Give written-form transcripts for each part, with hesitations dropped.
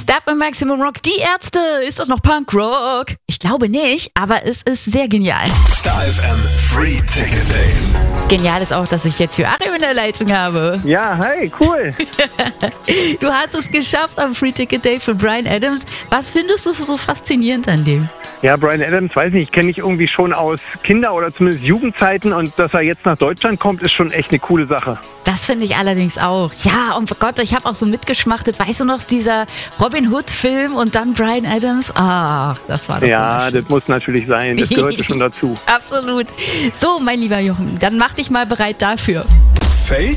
Stuff im Maximum Rock. Die Ärzte. Ist das noch Punkrock? Ich glaube nicht, aber es ist sehr genial. Star FM Free Ticket Day. Genial ist auch, dass ich jetzt Joachim in der Leitung habe. Ja, hi, cool. Du hast es geschafft am Free Ticket Day für Bryan Adams. Was findest du so faszinierend an dem? Ja, Bryan Adams, weiß nicht, ich kenne ich irgendwie schon aus Kinder- oder zumindest Jugendzeiten und dass er jetzt nach Deutschland kommt, ist schon echt eine coole Sache. Das finde ich allerdings auch. Ja, und Gott, ich habe auch so mitgeschmachtet. Weißt du noch, dieser Robin Hood-Film und dann Bryan Adams? Ach, das war doch Ja, wunderschön. das muss natürlich sein. Das gehört schon dazu. Absolut. So, mein lieber Jochen, dann mach dich mal bereit dafür. Fake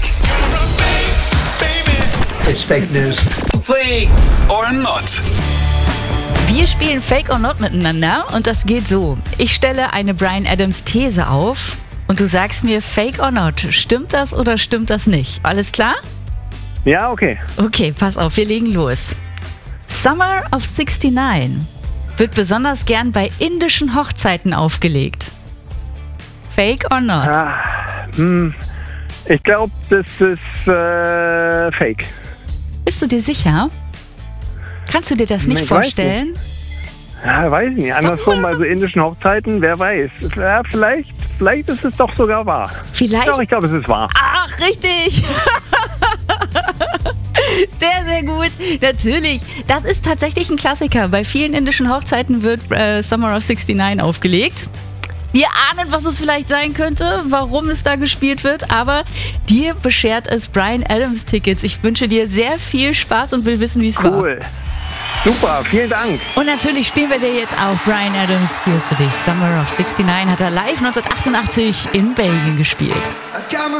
It's fake news. or not? Wir spielen Fake or Not miteinander und das geht so. Ich stelle eine Bryan Adams These auf und du sagst mir Fake or Not. Stimmt das oder stimmt das nicht? Alles klar? Ja, okay. Okay, pass auf, wir legen los. Summer of 69 wird besonders gern bei indischen Hochzeiten aufgelegt. Fake or not? Ich glaube, das ist fake. Bist du dir sicher? Kannst du dir das nicht Ich weiß vorstellen? Ja, weiß nicht. Andersrum, bei so indischen Hochzeiten, wer weiß. Ja, vielleicht ist es doch sogar wahr. Vielleicht. Doch, ich glaube, es ist wahr. Ach, richtig. Sehr, sehr gut. Natürlich. Das ist tatsächlich ein Klassiker. Bei vielen indischen Hochzeiten wird Summer of 69 aufgelegt. Wir ahnen, was es vielleicht sein könnte, warum es da gespielt wird, aber dir beschert es Bryan Adams Tickets. Ich wünsche dir sehr viel Spaß und will wissen, wie es war. Cool. Super, vielen Dank. Und natürlich spielen wir dir jetzt auch Bryan Adams. Hier ist für dich Summer of 69. Hat er live 1988 in Belgien gespielt.